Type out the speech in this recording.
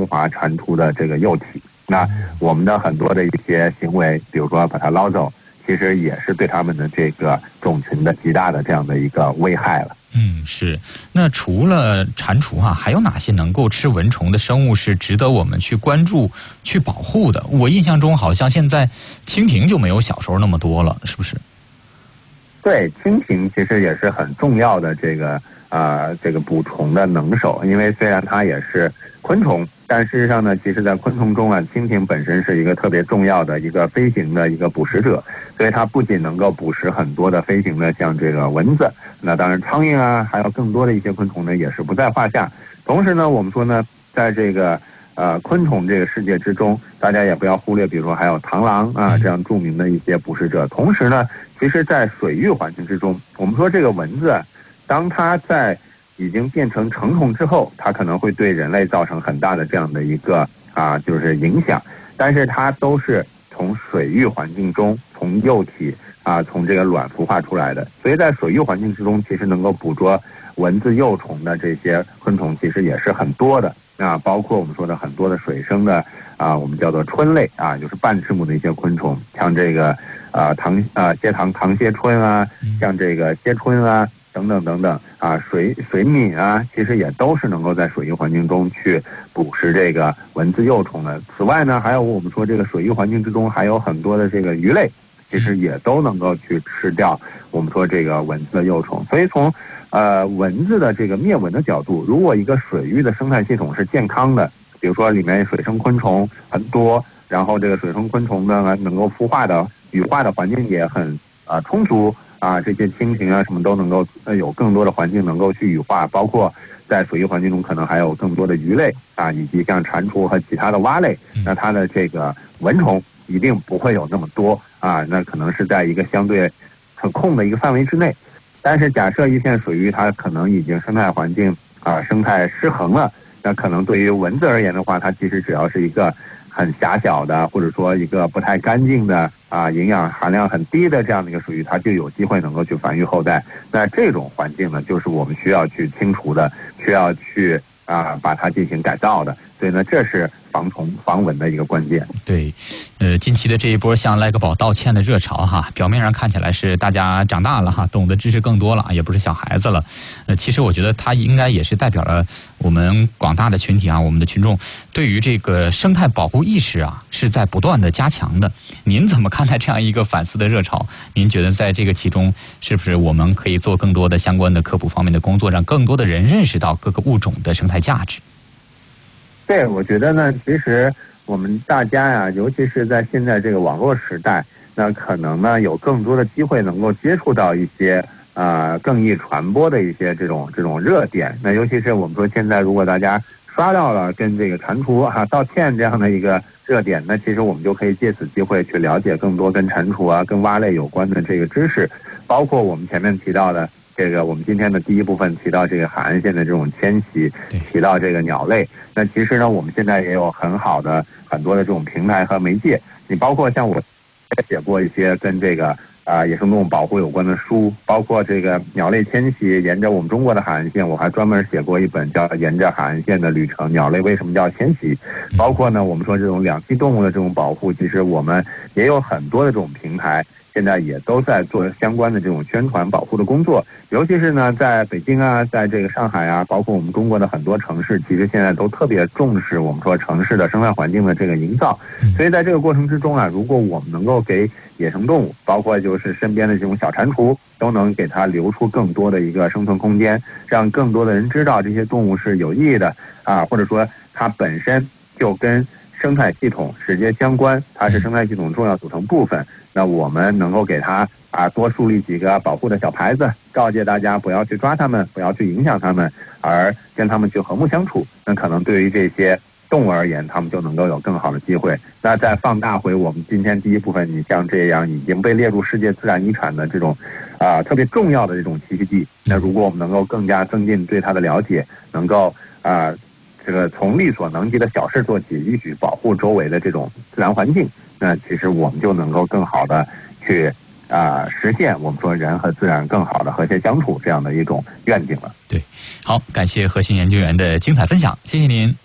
中华蟾蜍的这个幼体。那我们的很多的一些行为，比如说把它捞走，其实也是对它们的这个种群的极大的这样的一个危害了。 是。那除了蟾蜍还有哪些能够吃蚊虫的生物是值得我们去关注、去保护的？我印象中好像现在蜻蜓就没有小时候那么多了，是不是？ 对，蜻蜓其实也是很重要的这个捕虫的能手，因为虽然它也是昆虫，但事实上呢，其实在昆虫中蜻蜓本身是一个特别重要的一个飞行的一个捕食者，所以它不仅能够捕食很多的飞行的像这个蚊子，那当然苍蝇还有更多的一些昆虫呢也是不在话下。同时呢，我们说呢，在这个昆虫这个世界之中，大家也不要忽略，比如说还有螳螂这样著名的一些捕食者。同时呢，其实在水域环境之中，我们说这个蚊子当它在已经变成成虫之后，它可能会对人类造成很大的这样的一个就是影响，但是它都是从水域环境中从幼体从这个卵孵化出来的，所以在水域环境之中，其实能够捕捉蚊子幼虫的这些昆虫其实也是很多的包括我们说的很多的水生的我们叫做春类就是半翅目的一些昆虫，像这个唐蝎春像这个蝎春等等等等水敏其实也都是能够在水域环境中去捕食这个蚊子幼虫的。此外呢，还有我们说这个水域环境之中还有很多的这个鱼类，其实也都能够去吃掉我们说这个蚊子的幼虫。所以从蚊子的这个灭蚊的角度，如果一个水域的生态系统是健康的，比如说里面水生昆虫很多，然后这个水生昆虫呢能够孵化的羽化的环境也很充足这些蜻蜓什么都能够有更多的环境能够去羽化，包括在水域环境中可能还有更多的鱼类以及像蟾蜍和其他的蛙类，那它的这个蚊虫一定不会有那么多那可能是在一个相对可控的一个范围之内。但是假设一片水域它可能已经生态环境生态失衡了，那可能对于蚊子而言的话，它其实只要是一个很狭小的，或者说一个不太干净的营养含量很低的这样的一个水域，它就有机会能够去繁育后代。那这种环境呢，就是我们需要去清除的，需要去把它进行改造的。所以呢，这是防虫防蚊的一个关键。 对，近期的这一波向赖个宝道歉的热潮表面上看起来是大家长大了懂得知识更多了，也不是小孩子了。其实我觉得它应该也是代表了我们广大的群体我们的群众对于这个生态保护意识是在不断的加强的。您怎么看待这样一个反思的热潮？您觉得在这个其中，是不是我们可以做更多的相关的科普方面的工作，让更多的人认识到各个物种的生态价值？ 对，我觉得呢，其实我们大家尤其是在现在这个网络时代，那可能呢有更多的机会能够接触到一些更易传播的一些这种热点。那尤其是我们说现在如果大家刷到了跟这个蟾蜍道歉这样的一个热点，那其实我们就可以借此机会去了解更多跟蟾蜍跟蛙类有关的这个知识，包括我们前面提到的这个我们今天的第一部分提到这个海岸线的这种迁徙，提到这个鸟类。那其实呢，我们现在也有很好的很多的这种平台和媒介。你包括像我写过一些跟这个野生动物保护有关的书，包括这个鸟类迁徙沿着我们中国的海岸线，我还专门写过一本叫《沿着海岸线的旅程：鸟类为什么叫迁徙》。包括呢，我们说这种两栖动物的这种保护，其实我们也有很多的这种平台。现在也都在做相关的这种宣传保护的工作，尤其是呢，在北京在这个上海包括我们中国的很多城市，其实现在都特别重视我们说城市的生态环境的这个营造。所以在这个过程之中如果我们能够给野生动物，包括就是身边的这种小蟾蜍，都能给它留出更多的一个生存空间，让更多的人知道这些动物是有意义的或者说它本身就跟生态系统直接相关，它是生态系统重要组成部分。那我们能够给它多树立几个保护的小牌子，告诫大家不要去抓它们，不要去影响它们，而跟它们去和睦相处。那可能对于这些动物而言，它们就能够有更好的机会。那再放大回我们今天第一部分，你像这样已经被列入世界自然遗产的这种特别重要的这种栖息地，那如果我们能够更加增进对它的了解，能够这个从力所能及的小事做起，一举保护周围的这种自然环境，那其实我们就能够更好的去实现我们说人和自然更好的和谐相处这样的一种愿景了。 对，好，感谢核心研究员的精彩分享，谢谢您。